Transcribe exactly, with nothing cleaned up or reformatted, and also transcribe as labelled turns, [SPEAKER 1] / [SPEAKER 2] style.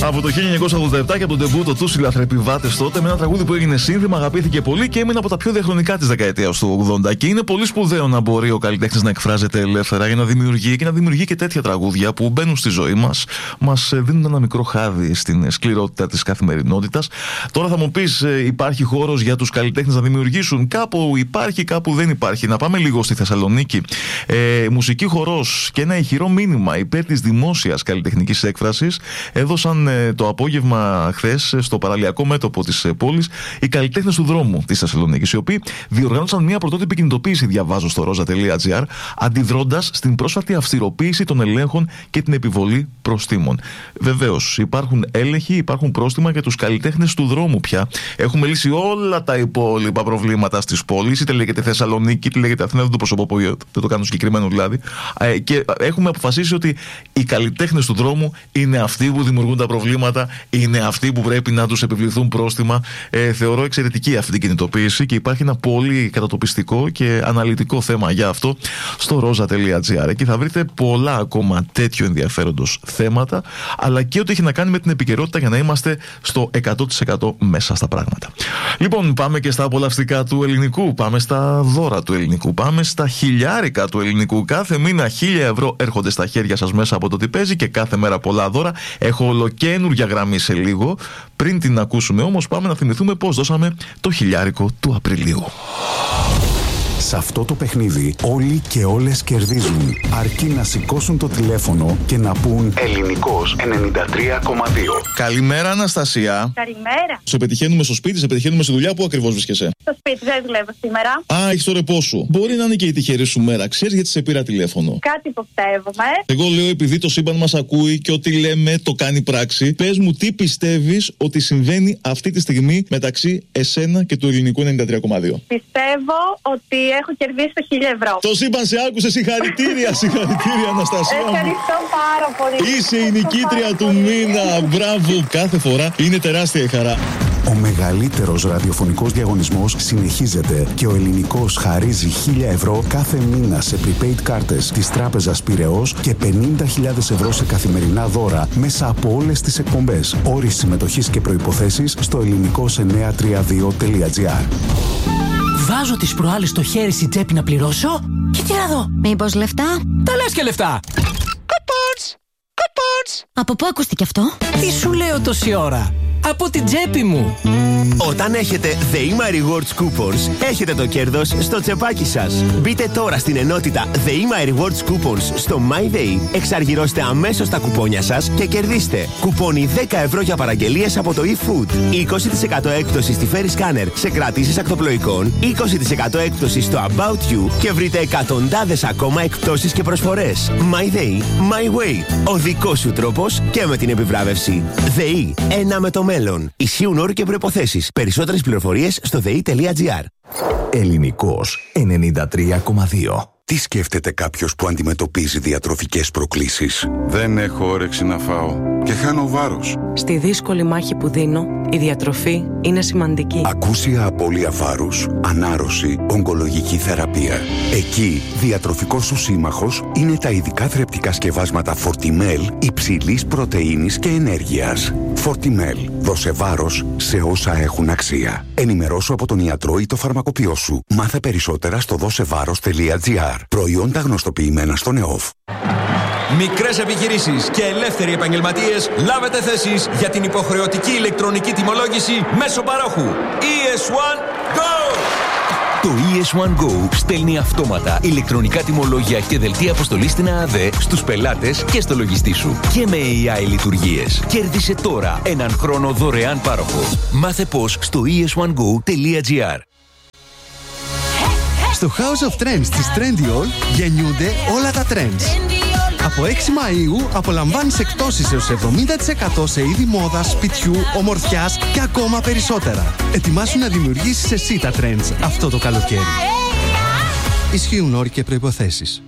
[SPEAKER 1] Από το χίλια εννιακόσια ογδόντα επτά και από τον τεμπούτο του οι λαθρεπιβάτες τότε, με ένα τραγούδι που έγινε σύνθημα, αγαπήθηκε πολύ και έμεινε από τα πιο διαχρονικά της δεκαετίας του ογδόντα. Και είναι πολύ σπουδαίο να μπορεί ο καλλιτέχνης να εκφράζεται ελεύθερα για να δημιουργεί και να δημιουργεί και τέτοια τραγούδια που μπαίνουν στη ζωή μας, μας δίνουν ένα μικρό χάδι στην σκληρότητα της καθημερινότητας. Τώρα θα μου πεις, υπάρχει χώρος για τους καλλιτέχνες να δημιουργήσουν? Κάπου υπάρχει, κάπου δεν υπάρχει. Να πάμε λίγο στη Θεσσαλονίκη. Ε, μουσική χορός και ένα ηχηρό μήνυμα υπέρ της δημόσιας καλλιτεχνικής έκφρασης έδωσαν ε, το απόγευμα χθες στο παραλιακό μέτωπο της ε, πόλης οι καλλιτέχνες του δρόμου της Θεσσαλονίκης, οι οποίοι διοργάνωσαν μια πρωτότυπη κινητοποίηση, διαβάζω στο ρόζα τελεία τζι άρ, αντιδρώντας στην πρόσφατη αυστηροποίηση των ελέγχων και την επιβολή προστίμων. Βεβαίως, υπάρχουν έλεγχοι, υπάρχουν πρόστιμα για τους καλλιτέχνες του δρόμου πια. Έχουμε λύσει όλα τα υπόλοιπα προβλήματα στις πόλεις, είτε λέγεται Θεσσαλονίκη, είτε λέγεται Αθήνα, δεν το προσωπώ, δεν το κάνω συγκεκριμένο δηλαδή. Ε, και έχουμε αποφασίσει ότι οι καλλιτέχνες του δρόμου είναι αυτοί που δημιουργούν τα προβλήματα, είναι αυτοί που πρέπει να τους επιβληθούν πρόστιμα. Ε, θεωρώ εξαιρετική αυτή την κινητοποίηση και υπάρχει ένα πολύ κατατοπιστικό και αναλυτικό θέμα για αυτό στο ρόζα τελεία τζι άρ. Εκεί θα βρείτε πολλά ακόμα τέτοιο ενδιαφέροντος θέματα, αλλά και ό,τι έχει να κάνει με την επικαιρότητα για να είμαστε στο εκατό τοις εκατό μέσα στα πράγματα. Λοιπόν, πάμε και στα απολαυστικά του ελληνικού, πάμε στα δώρα του ελληνικού, πάμε στα χιλιάρικα του ελληνικού. Κάθε μήνα χίλια ευρώ έρχονται στα χέρια σας μέσα από το τι παίζει και κάθε μέρα πολλά δώρα. Έχω ολοκαίνουργια γραμμή σε λίγο. Πριν την ακούσουμε όμως, πάμε να θυμηθούμε πώς δώσαμε το χιλιάρικο του Απριλίου.
[SPEAKER 2] Σε αυτό το παιχνίδι όλοι και όλες κερδίζουν, αρκεί να σηκώσουν το τηλέφωνο και να πούν Ελληνικός ενενήντα τρία κόμμα δύο.
[SPEAKER 1] Καλημέρα, Αναστασία.
[SPEAKER 3] Καλημέρα.
[SPEAKER 1] Σε πετυχαίνουμε στο σπίτι, σε πετυχαίνουμε στη δουλειά. Πού ακριβώς βρίσκεσαι?
[SPEAKER 3] Στο σπίτι, δεν δουλεύω σήμερα.
[SPEAKER 1] Α, έχεις το ρεπό σου. Μπορεί να είναι και η τυχερή σου μέρα. Ξέρεις γιατί σε πήρα τηλέφωνο?
[SPEAKER 3] Κάτι υποψεύομαι.
[SPEAKER 1] Εγώ λέω, επειδή το σύμπαν μας ακούει και ό,τι λέμε το κάνει πράξη, πες μου τι πιστεύεις ότι συμβαίνει αυτή τη στιγμή μεταξύ εσένα και του Ελληνικού ενενήντα τρία κόμμα δύο.
[SPEAKER 3] Πιστεύω ότι έχω κερδίσει το χίλια ευρώ.
[SPEAKER 1] Το σύμπαν σε άκουσε, συγχαρητήρια, συγχαρητήρια, Αναστασία.
[SPEAKER 3] Ευχαριστώ πάρα πολύ.
[SPEAKER 1] Είσαι η νικήτρια του μήνα. Μπράβο, κάθε φορά είναι τεράστια η χαρά.
[SPEAKER 2] Ο μεγαλύτερος ραδιοφωνικός διαγωνισμός συνεχίζεται και ο Ελληνικός χαρίζει χίλια ευρώ κάθε μήνα σε prepaid κάρτες της Τράπεζας Πειραιώς και πενήντα χιλιάδες ευρώ σε καθημερινά δώρα μέσα από όλες τις εκπομπές. Όροι συμμετοχής και προϋποθέσεις στο ελληνικός εννιακόσια τριάντα δύο τελεία τζι άρ.
[SPEAKER 4] Βάζω τις προάλλες στο χέρι στην τσέπη να πληρώσω και τι να δω.
[SPEAKER 5] Μήπως λεφτά?
[SPEAKER 4] Τα λες και λεφτά. Coupons! Coupons!
[SPEAKER 5] Από πού ακούστηκε αυτό?
[SPEAKER 4] Τι σου λέω τόση ώρα? Από την τσέπη μου.
[SPEAKER 6] Όταν έχετε ΔΕΗΜΑ Rewards Coupons, έχετε το κέρδος στο τσεπάκι σας. Μπείτε τώρα στην ενότητα ΔΕΗΜΑ Rewards Coupons στο MyDay, εξαργυρώστε αμέσως τα κουπόνια σας και κερδίστε κουπόνι δέκα ευρώ για παραγγελίες από το eFood, είκοσι τοις εκατό έκπτωση στη Ferry Scanner σε κρατήσεις ακτοπλοϊκών, είκοσι τοις εκατό έκπτωση στο About You και βρείτε εκατοντάδες ακόμα εκπτώσεις και προσφορές. MyDay, My Way. Ο δικός σου τρόπος και με την επιβράβευση. ΔΕΗ, ένα με το μέλλον. Ισχύουν όροι και προϋποθέσεις. Περισσότερες πληροφορίες στο δε ι τελεία τζι άρ.
[SPEAKER 2] Ελληνικός ενενήντα τρία κόμμα δύο. Τι σκέφτεται κάποιος που αντιμετωπίζει διατροφικές προκλήσεις?
[SPEAKER 7] Δεν έχω όρεξη να φάω και χάνω βάρος.
[SPEAKER 8] Στη δύσκολη μάχη που δίνω, η διατροφή είναι σημαντική.
[SPEAKER 2] Ακούσια απώλεια βάρους, ανάρρωση, ογκολογική θεραπεία. Εκεί, διατροφικός σου σύμμαχος είναι τα ειδικά θρεπτικά σκευάσματα Fortimel υψηλής πρωτεΐνης και ενέργειας. Fortimel. Δώσε βάρος σε όσα έχουν αξία. Ενημερώσου από τον ιατρό ή το φαρμακοποιό σου. Μάθε περισσότερα στο δώσεβάρος τελεία τζι άρ. Προϊόντα γνωστοποιημένα στον ΕΟΦ.
[SPEAKER 9] Μικρές επιχειρήσεις και ελεύθεροι επαγγελματίες, λάβετε θέσεις για την υποχρεωτική ηλεκτρονική τιμολόγηση μέσω παρόχου. ι ες ουάν Go!
[SPEAKER 10] Το ι ες ουάν Go στέλνει αυτόματα ηλεκτρονικά τιμολόγια και δελτία αποστολής στην ΑΑΔΕ στους πελάτες και στο λογιστή σου. Και με έι άι λειτουργίες. Κέρδισε τώρα έναν χρόνο δωρεάν πάροχο. Μάθε πώς στο ι ες ουάν γκο τελεία τζι άρ.
[SPEAKER 11] Στο House of Trends της Trendyol γεννιούνται όλα τα trends. Από έξι Μαΐου απολαμβάνεις εκπτώσεις έως εβδομήντα τοις εκατό σε είδη μόδας, σπιτιού, ομορφιάς και ακόμα περισσότερα. Ετοιμάσου να δημιουργήσεις εσύ τα trends αυτό το καλοκαίρι. Ισχύουν όροι και προϋποθέσεις.